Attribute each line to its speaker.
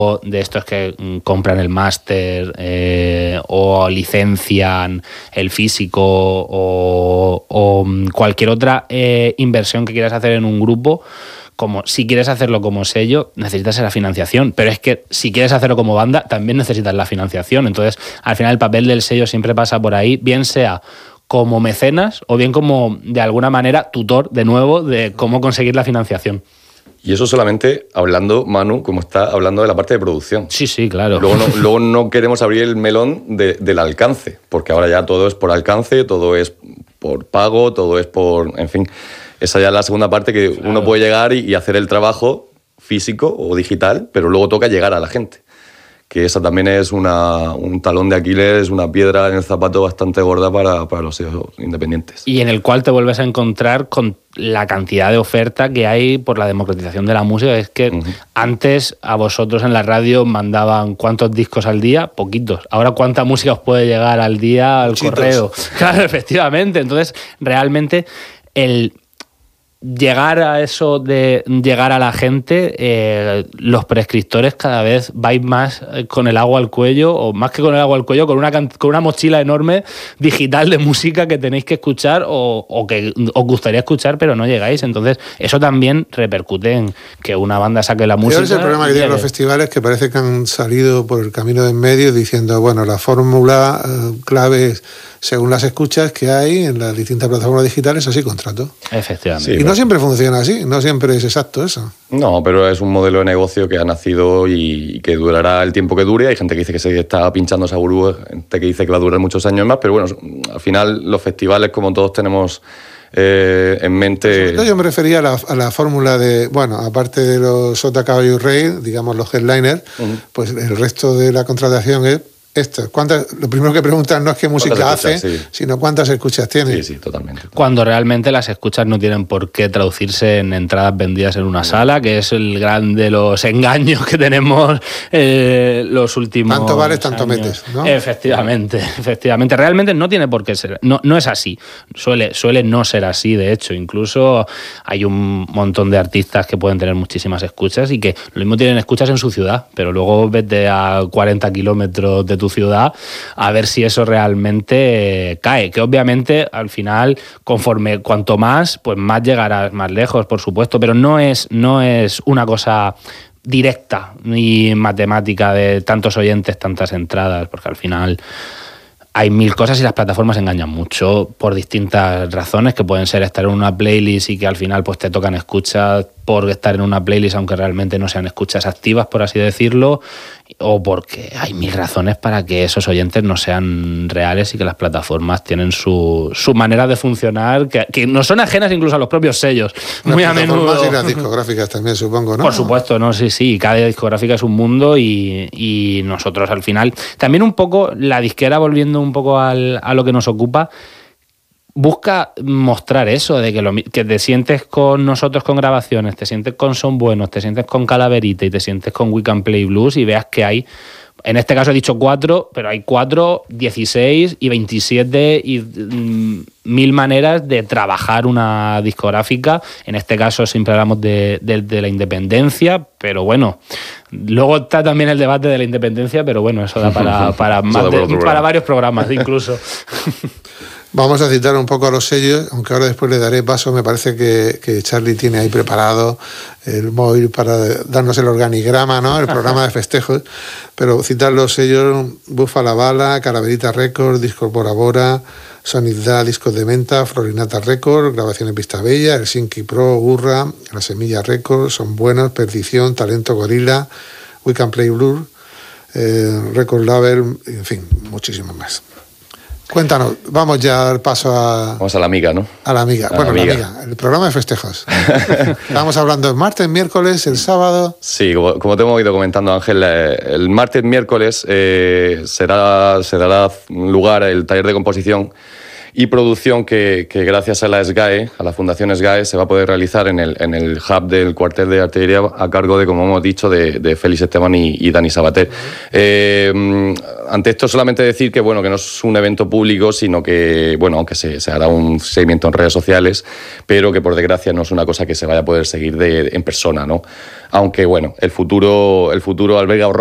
Speaker 1: de estos que compran el máster o licencian el físico o cualquier otra inversión que quieras hacer en un grupo, como si quieres hacerlo como sello, necesitas la financiación, pero es que si quieres hacerlo como banda, también necesitas la financiación. Entonces, al final el papel del sello siempre pasa por ahí, bien sea como mecenas o bien como, de alguna manera, tutor, de nuevo, de cómo conseguir la financiación.
Speaker 2: Y eso solamente hablando, Manu, como está hablando de la parte de producción.
Speaker 1: Sí, sí, claro.
Speaker 2: Luego no queremos abrir el melón del alcance, porque ahora ya todo es por alcance, todo es por pago, todo es por... En fin, esa ya es la segunda parte que claro, uno puede llegar y hacer el trabajo físico o digital, pero luego toca llegar a la gente. Que esa también es un talón de Aquiles, una piedra en el zapato bastante gorda para los sellos independientes.
Speaker 1: Y en el cual te vuelves a encontrar con la cantidad de oferta que hay por la democratización de la música. Es que antes a vosotros en la radio mandaban ¿cuántos discos al día? Poquitos. Ahora ¿cuánta música os puede llegar al día al correo? Claro, efectivamente. Entonces, realmente el llegar a eso de llegar a la gente, los prescriptores cada vez vais más con el agua al cuello, o más que con el agua al cuello, con una mochila enorme digital de música que tenéis que escuchar o que os gustaría escuchar, pero no llegáis. Entonces, eso también repercute en que una banda saque la música.
Speaker 3: Es el problema que tienen los festivales, que parece que han salido por el camino de en medio diciendo, bueno, la fórmula clave es, según las escuchas que hay en las distintas plataformas digitales, así contrato.
Speaker 1: Efectivamente.
Speaker 3: Sí, y no siempre funciona así, no siempre es exacto eso.
Speaker 2: No, pero es un modelo de negocio que ha nacido y que durará el tiempo que dure. Hay gente que dice que se está pinchando esa burbuja, gente que dice que va a durar muchos años más, pero bueno, al final los festivales, como todos tenemos en mente...
Speaker 3: Yo me refería a la fórmula de, bueno, aparte de los Sota, Caballo y Rey, digamos los headliners, pues el resto de la contratación es esto. Lo primero que preguntan no es qué música hace, sino cuántas escuchas tiene.
Speaker 2: Sí, sí, totalmente.
Speaker 1: Cuando realmente las escuchas no tienen por qué traducirse en entradas vendidas en una sala, que es el gran de los engaños que tenemos los últimos
Speaker 3: tanto vales, tanto
Speaker 1: años.
Speaker 3: Metes, ¿no?
Speaker 1: Efectivamente. Realmente no tiene por qué ser. No es así. Suele no ser así, de hecho. Incluso hay un montón de artistas que pueden tener muchísimas escuchas y que lo mismo tienen escuchas en su ciudad, pero luego vete a 40 kilómetros de tu ciudad a ver si eso realmente cae, que obviamente al final cuanto más, pues más llegarás más lejos, por supuesto, pero no es una cosa directa ni matemática de tantos oyentes, tantas entradas, porque al final hay mil cosas y las plataformas engañan mucho por distintas razones, que pueden ser estar en una playlist y que al final pues te tocan escuchas por estar en una playlist aunque realmente no sean escuchas activas, por así decirlo, o porque hay mil razones para que esos oyentes no sean reales y que las plataformas tienen su manera de funcionar, que no son ajenas incluso a los propios sellos. Muy a menudo.
Speaker 3: Y las discográficas también, supongo, ¿no?
Speaker 1: Por supuesto, no, sí, cada discográfica es un mundo y nosotros al final, también un poco la disquera, volviendo un poco a lo que nos ocupa, busca mostrar eso, de que te sientes con nosotros con grabaciones, te sientes con Son Buenos, te sientes con Calaverita y te sientes con We Can Play Blues y veas que hay, en este caso he dicho 4, pero hay 4, 16 y 27 y 1000 maneras de trabajar una discográfica. En este caso siempre hablamos de la independencia, pero bueno, luego está también el debate de la independencia, pero bueno, eso da para varios programas incluso.
Speaker 3: Vamos a citar un poco a los sellos, aunque ahora después le daré paso. Me parece que Charlie tiene ahí preparado el móvil para darnos el organigrama, ¿no? El programa de festejos. Pero citar los sellos: Búfala Bala, Calaverita Records, Discos Bora Bora, Sonidad, Discos de Menta, Florinata Records, Grabaciones Vista Bella, Helsinki Pro, Urra, La Semilla Records, Son Buenos, Perdición, Talento Gorila, We Can Play Blues, Record Label, en fin, muchísimos más. Cuéntanos, vamos ya al paso a...
Speaker 2: Vamos a la amiga, ¿no?
Speaker 3: A la amiga. Bueno, la amiga, el programa de festejos. Estamos hablando el martes, miércoles, el sábado...
Speaker 2: Sí, como te hemos ido comentando, Ángel, el martes, miércoles se dará lugar el taller de composición y producción que gracias a la SGAE, a la Fundación SGAE, se va a poder realizar en el hub del cuartel de artillería a cargo de, como hemos dicho, de Félix Esteban y Dani Sabater. Ante esto solamente decir que, bueno, que no es un evento público, sino que, bueno, aunque se hará un seguimiento en redes sociales, pero que por desgracia no es una cosa que se vaya a poder seguir en persona, ¿no? Aunque, bueno, el futuro alberga